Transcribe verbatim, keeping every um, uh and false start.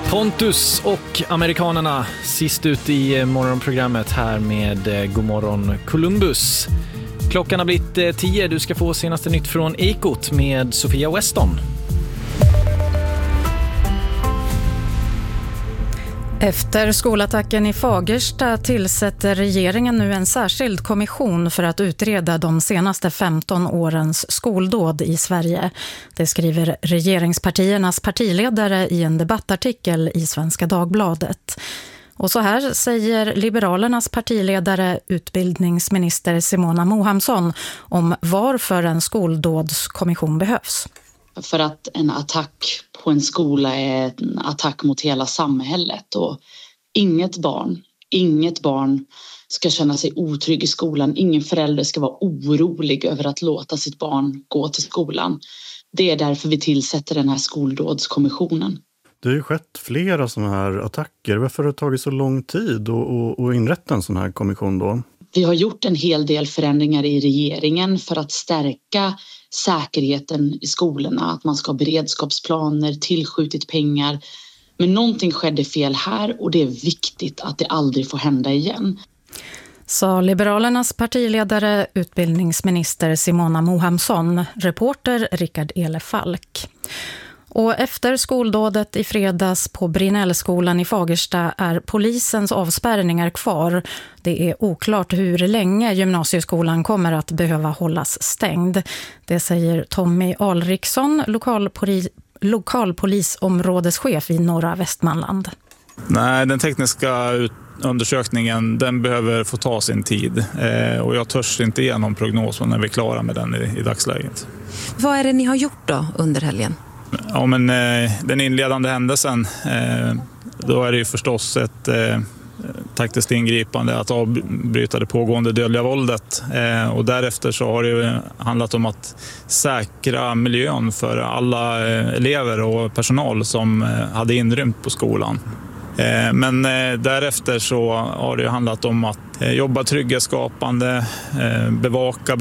Pontus och amerikanerna sist ut i morgonprogrammet här med Godmorgon Columbus. Klockan har blivit tio, du ska få senaste nytt från Ekot med Sofia Weston. Efter skolattacken i Fagersta tillsätter regeringen nu en särskild kommission för att utreda de senaste femton årens skoldåd i Sverige. Det skriver regeringspartiernas partiledare i en debattartikel i Svenska Dagbladet. Och så här säger Liberalernas partiledare, utbildningsminister Simona Mohamsson, om varför en skoldådskommission behövs. För att en attack på en skola är en attack mot hela samhället, och inget barn, inget barn ska känna sig otrygg i skolan. Ingen förälder ska vara orolig över att låta sitt barn gå till skolan. Det är därför vi tillsätter den här skoldådskommissionen. Det har ju skett flera sådana här attacker. Varför har det tagit så lång tid att inrätta en sån här kommission då? Vi har gjort en hel del förändringar i regeringen för att stärka säkerheten i skolorna. Att man ska ha beredskapsplaner, tillskjutit pengar. Men någonting skedde fel här, och det är viktigt att det aldrig får hända igen. Sa Liberalernas partiledare, utbildningsminister Simona Mohamsson, reporter Rickard Elefalk. Och efter skoldådet i fredags på Brinnellskolan i Fagersta är polisens avspärrningar kvar. Det är oklart hur länge gymnasieskolan kommer att behöva hållas stängd. Det säger Tommy Alriksson, lokalpoli- lokalpolisområdeschef i norra Västmanland. Nej, den tekniska ut- undersökningen den behöver få ta sin tid. Eh, och jag törs inte ge någon prognos när vi är klara med den i, i dagsläget. Vad är det ni har gjort då under helgen? Ja, men eh, den inledande händelsen, eh, då är det ju förstås ett eh, taktiskt ingripande att avbryta det pågående dödliga våldet. Eh, och därefter så har det ju handlat om att säkra miljön för alla eh, elever och personal som eh, hade inrymt på skolan. Eh, men eh, därefter så har det ju handlat om att eh, jobba trygghetsskapande, eh, bevaka